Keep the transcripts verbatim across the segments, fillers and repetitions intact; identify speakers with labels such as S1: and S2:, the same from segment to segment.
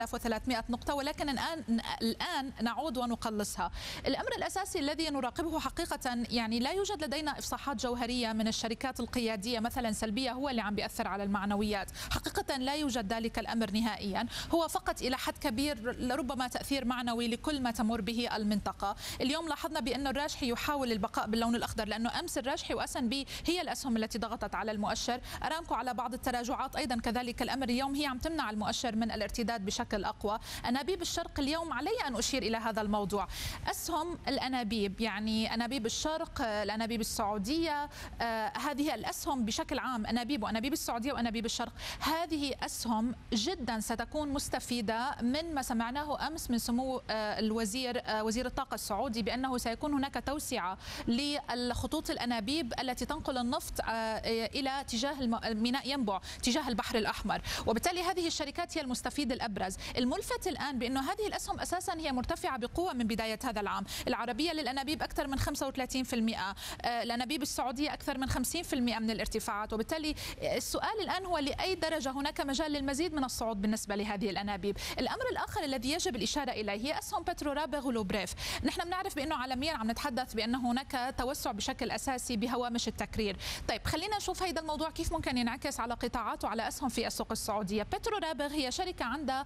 S1: وثلاثمئة نقطة، ولكن الآن الآن نعود ونقلصها. الأمر الأساسي الذي نراقبه حقيقة، يعني لا يوجد لدينا إفصاحات جوهرية من الشركات القيادية مثلا سلبية هو اللي عم بيأثر على المعنويات، حقيقة لا يوجد ذلك الأمر نهائيا، هو فقط إلى حد كبير لربما تأثير معنوي لكل ما تمر به المنطقة. اليوم لاحظنا بأن الراجحي يحاول البقاء باللون الأخضر، لأنه أمس الراجحي وأس إن بي هي الأسهم التي ضغطت على المؤشر، أرامكو على بعض التراجعات أيضا كذلك الأمر، اليوم هي عم تمنع المؤشر من الارتداد بشكل أقوى. أنابيب الشرق اليوم علي أن أشير إلى هذا الموضوع، أسهم الأنابيب، يعني أنابيب الشرق، الأنابيب السعودية، آه هذه الأسهم بشكل عام، أنابيب وأنابيب السعودية وأنابيب الشرق، هذه أسهم جدا ستكون مستفيدة من ما سمعناه أمس من سمو آه الوزير آه وزير الطاقة السعودي، بأنه سيكون هناك توسعة للخطوط الأنابيب التي تنقل النفط آه إلى اتجاه ميناء ينبع تجاه البحر الأحمر، وبالتالي هذه الشركات هي المستفيد الأبرز. الملفت الآن بأنه هذه الأسهم أساسا هي مرتفعة بقوة من بداية هذا العام، العربية للأنابيب أكثر من خمسة وثلاثين بالمئة، الأنابيب السعودية أكثر من خمسين بالمئة من الارتفاعات، وبالتالي السؤال الآن هو لأي درجة هناك مجال للمزيد من الصعود بالنسبة لهذه الأنابيب. الأمر الآخر الذي يجب الإشارة إليه هي أسهم بترو رابغ ولوبريف. نحن بنعرف بأنه عالميا عم نتحدث بأن هناك توسع بشكل أساسي بهوامش التكرير. طيب خلينا نشوف هذا الموضوع كيف ممكن ينعكس على قطاعات وعلى أسهم في السوق السعودية. بترو رابغ هي شركة عندها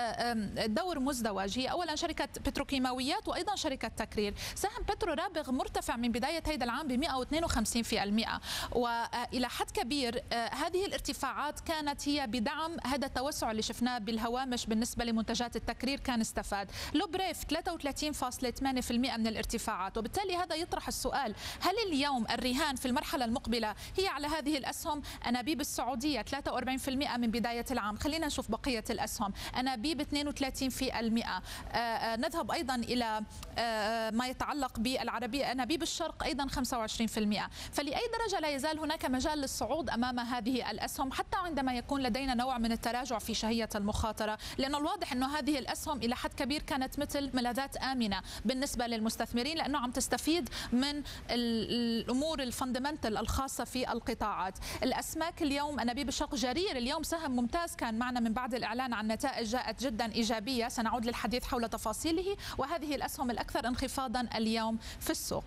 S1: دور مزدوج، هي أولا شركة بتروكيماويات وأيضا شركة تكرير. سهم بترو رابغ مرتفع من بداية هذا العام ب مئة واثنين وخمسين بالمئة، وإلى حد كبير هذه الارتفاعات كانت هي بدعم هذا التوسع اللي شفناه بالهوامش بالنسبة لمنتجات التكرير، كان استفاد. لوبريف ثلاثة وثلاثين فاصلة ثمانية بالمئة من الارتفاعات، وبالتالي هذا يطرح السؤال، هل اليوم الرهان في المرحلة المقبلة هي على هذه الأسهم؟ أنابيب السعودية ثلاثة وأربعين بالمئة من بداية العام، خلينا نشوف بقية الأسهم. أنابيب اثنين وثلاثين بالمئة، نذهب أيضا إلى ما يتعلق بالعربية، أنابيب الشرق أيضا خمسة وعشرين بالمئة، فلأي درجة لا يزال هناك مجال للصعود أمام هذه الأسهم، حتى عندما يكون لدينا نوع من التراجع في شهية المخاطرة، لأنه الواضح أنه هذه الأسهم إلى حد كبير كانت مثل ملاذات آمنة بالنسبة للمستثمرين، لأنه عم تستفيد من الأمور الفندمنتال الخاصة في القطاعات. الأسماك اليوم، أنابيب الشرق، جرير اليوم سهم ممتاز كان معنا من بعد الإعلان عن نتائج جاءت جدا إيجابية، سنعود للحديث حول تفاصيله، وهذه الأسهم الأكثر انخفاضا اليوم في السوق.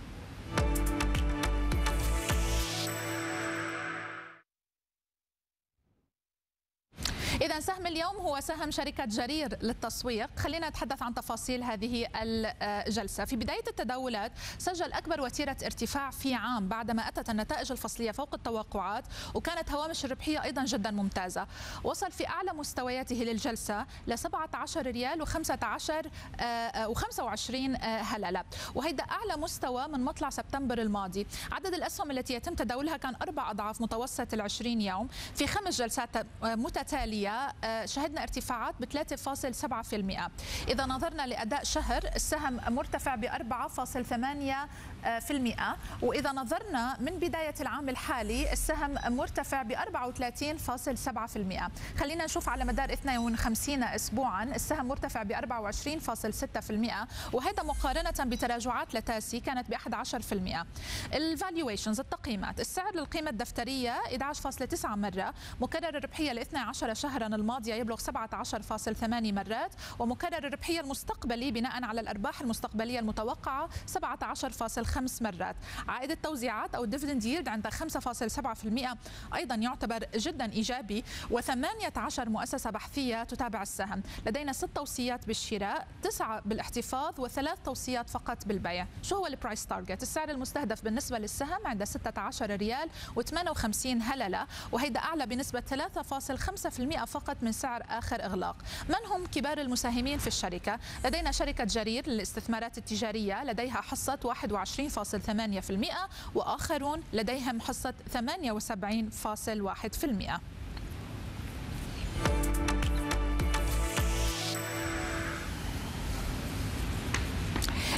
S1: إذا سهم اليوم هو سهم شركة جرير للتسويق. خلينا نتحدث عن تفاصيل هذه الجلسة. في بداية التداولات سجل أكبر وتيرة ارتفاع في عام بعدما أتت النتائج الفصلية فوق التوقعات، وكانت هوامش الربحية أيضا جدا ممتازة، وصل في أعلى مستوياته للجلسة ل سبعة عشر ريال وخمسة عشر وخمسة وعشرين هللة، وهيدا أعلى مستوى من مطلع سبتمبر الماضي. عدد الأسهم التي يتم تداولها كان أربع أضعاف متوسط العشرين يوم. في خمس جلسات متتالية شهدنا ارتفاعات ب ثلاثة فاصلة سبعة بالمئة. إذا نظرنا لأداء شهر، السهم مرتفع ب أربعة فاصلة ثمانية بالمئة، وإذا نظرنا من بداية العام الحالي السهم مرتفع ب أربعة وثلاثين فاصلة سبعة بالمئة. خلينا نشوف على مدار اثنين وخمسين أسبوعا السهم مرتفع ب أربعة وعشرين فاصلة ستة بالمئة، وهذا مقارنة بتراجعات لتاسي كانت ب أحد عشر بالمئة. الفالويشنز، التقييمات، السعر للقيمة الدفترية أحد عشر فاصلة تسعة مرة، مكرر الربحية ل اثني عشر شهرا الماضية يبلغ سبعة عشر فاصلة ثمانية مرات، ومكرر الربحية المستقبلي بناء على الأرباح المستقبلية المتوقعة سبعة عشر فاصلة خمسة مرات. عائد التوزيعات أو الديفيدند ييلد عند خمسة فاصلة سبعة بالمئة أيضا يعتبر جدا إيجابي، وثمانية عشر مؤسسة بحثية تتابع السهم. لدينا ست توصيات بالشراء، تسعة بالاحتفاظ، وثلاث توصيات فقط بالبيع. شو هو البرايس تارجت؟ السعر المستهدف بالنسبة للسهم عند ستة عشر ريال وثمانية وخمسين هللة، وهيدا أعلى بنسبة ثلاثة فاصلة خمسة بالمئة فقط من سعر آخر إغلاق. من هم كبار المساهمين في الشركة؟ لدينا شركة جرير للاستثمارات التجارية لديها حصة واحد وعشرين فاصلة ثمانية بالمئة، وآخرون لديهم حصة ثمانية وسبعين فاصلة واحد بالمئة.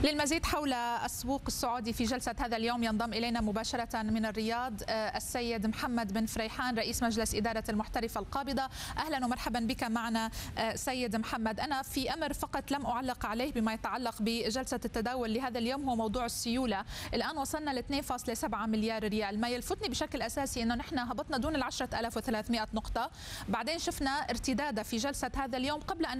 S1: للمزيد حول السوق السعودي في جلسة هذا اليوم ينضم إلينا مباشرة من الرياض السيد محمد بن فريحان رئيس مجلس إدارة المحترفة القابضة. أهلا ومرحبا بك معنا سيد محمد. أنا في أمر فقط لم أعلق عليه بما يتعلق بجلسة التداول لهذا اليوم هو موضوع السيولة. الآن وصلنا ل اثنين فاصلة سبعة مليار ريال. ما يلفتني بشكل أساسي أنه نحن هبطنا دون ال عشرة آلاف وثلاثمئة نقطة، بعدين شفنا ارتداد في جلسة هذا اليوم قبل أن